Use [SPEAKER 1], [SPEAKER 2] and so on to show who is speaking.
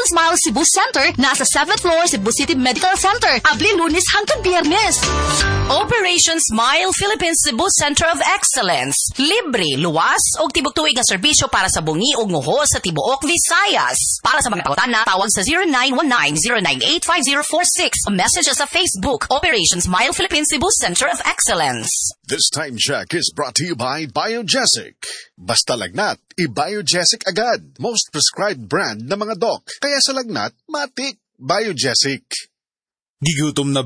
[SPEAKER 1] Smile Cebu Center, nasa 7th floor Cebu City Medical Center. Abli Lunes hanggang Biyernes. Operation Smile Philippines Cebu Center of Excellence. Libre, luwas, ug tibok-tuig nga serbisyo para sa bungi ug nguho sa tibuok Visayas. Para sa mga pangutana, tawag sa 0919-098-5046. Message sa Facebook, Operation Smile Philippines Cebu Center of Excellence.
[SPEAKER 2] This time check is brought to you by Biogesic. Basta lagnat, i-Biogesic agad. Most prescribed brand ng mga doc. Kaya sa lagnat, matik. Biogesic.
[SPEAKER 3] Gigutom na ba